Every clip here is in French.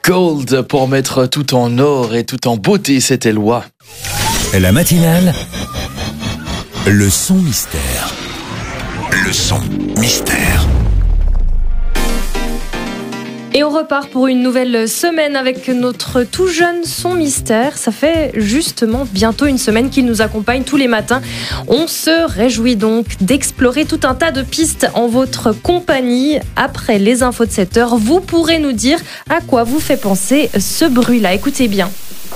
Gold pour mettre tout en or et tout en beauté, c'était Loi. La matinale, le son mystère. Le son mystère. Et on repart pour une nouvelle semaine avec notre tout jeune son mystère. Ça fait justement bientôt une semaine qu'il nous accompagne tous les matins. On se réjouit donc d'explorer tout un tas de pistes en votre compagnie. Après les infos de 7 heures, vous pourrez nous dire à quoi vous fait penser ce bruit-là. Écoutez bien.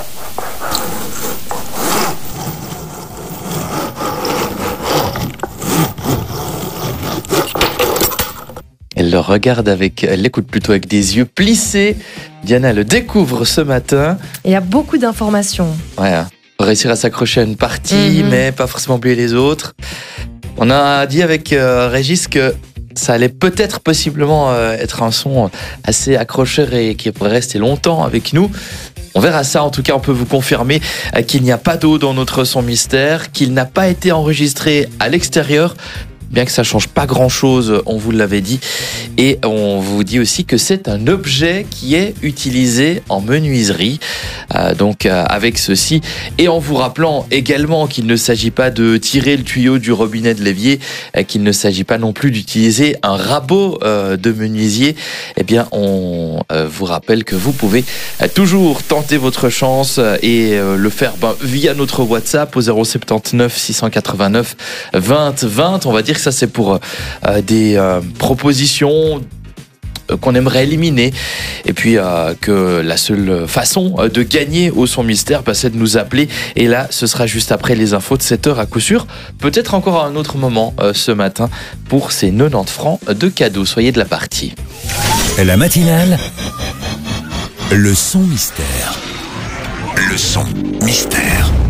Elle le regarde elle l'écoute plutôt avec des yeux plissés. Diana le découvre ce matin. Il y a beaucoup d'informations. Ouais, faut réussir à s'accrocher à une partie, mais pas forcément oublier les autres. On a dit avec Régis que ça allait peut-être possiblement être un son assez accrocheur et qui pourrait rester longtemps avec nous. On verra ça, en tout cas on peut vous confirmer qu'il n'y a pas d'eau dans notre son mystère, qu'il n'a pas été enregistré à l'extérieur. Bien que ça change pas grand-chose, on vous l'avait dit. Et on vous dit aussi que c'est un objet qui est utilisé en menuiserie. Donc avec ceci, et en vous rappelant également qu'il ne s'agit pas de tirer le tuyau du robinet de l'évier, qu'il ne s'agit pas non plus d'utiliser un rabot de menuisier, eh bien on vous rappelle que vous pouvez toujours tenter votre chance et le faire via notre WhatsApp au 079 689 20 20. On va dire que ça c'est pour des propositions qu'on aimerait éliminer, et puis que la seule façon de gagner au son mystère, c'est de nous appeler, et là ce sera juste après les infos de 7 heures à coup sûr, peut-être encore à un autre moment ce matin pour ces 90 francs de cadeaux. Soyez de la partie. La matinale, le son mystère. Le son mystère.